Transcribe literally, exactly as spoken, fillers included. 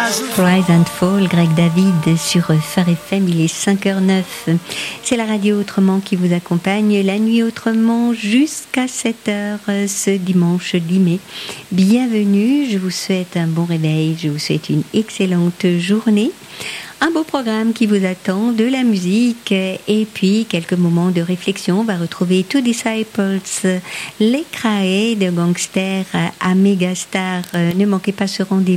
Rise and Fall, Greg David sur Phare F M, il est cinq heures neuf. C'est la radio Autrement qui vous accompagne la nuit autrement jusqu'à sept heures ce dimanche dix mai. Bienvenue, je vous souhaite un bon réveil, je vous souhaite une excellente journée. Un beau programme qui vous attend, de la musique et puis quelques moments de réflexion. On va retrouver Two Disciples, les Crae de Gangster à Megastar. Ne manquez pas ce rendez-vous.